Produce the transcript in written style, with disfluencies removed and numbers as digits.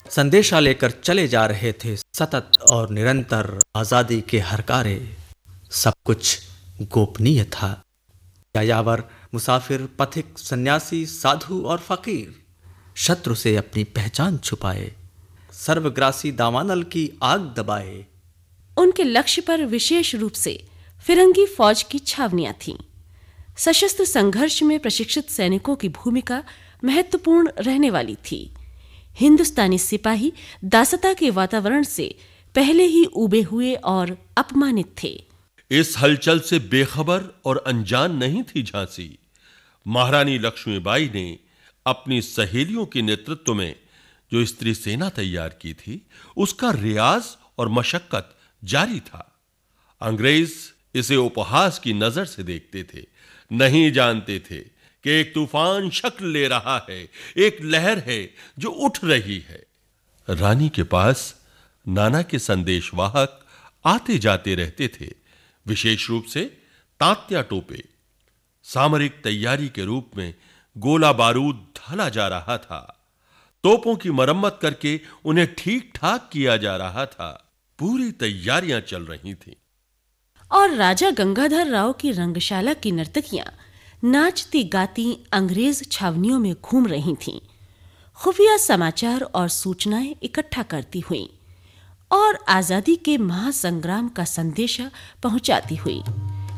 संदेशा लेकर चले जा रहे थे सतत और निरंतर आजादी के हरकारे। सब कुछ गोपनीय था। यायावर, मुसाफिर, पथिक, सन्यासी, साधु और फकीर शत्रु से अपनी पहचान छुपाए, सर्वग्रासी दावानल की आग दबाए। उनके लक्ष्य पर विशेष रूप से फिरंगी फौज की छावनियां थीं। सशस्त्र संघर्ष में प्रशिक्षित सैनिकों की भूमिका महत्वपूर्ण रहने वाली थी। हिंदुस्तानी सिपाही दासता के वातावरण से पहले ही उबे हुए और अपमानित थे। इस हलचल से बेखबर और अनजान नहीं थी झांसी। महारानी लक्ष्मीबाई ने अपनी सहेलियों के नेतृत्व में जो स्त्री सेना तैयार की थी, उसका रियाज और मशक्कत जारी था। अंग्रेज इसे उपहास की नजर से देखते थे, नहीं जानते थे कि एक तूफान शक्ल ले रहा है, एक लहर है जो उठ रही है। रानी के पास नाना के संदेशवाहक आते जाते रहते थे, विशेष रूप से तांत्या टोपे। सामरिक तैयारी के रूप में गोला बारूद ढाला जा रहा था, तोपों की मरम्मत करके उन्हें ठीक ठाक किया जा रहा था। पूरी तैयारियां चल रही थीं। और राजा गंगाधर राव की रंगशाला की नर्तकियां नाचती गाती अंग्रेज छावनियों में घूम रही थीं, खुफिया समाचार और सूचनाएं इकट्ठा करती हुईं और आजादी के महासंग्राम का संदेशा पहुंचाती हुई।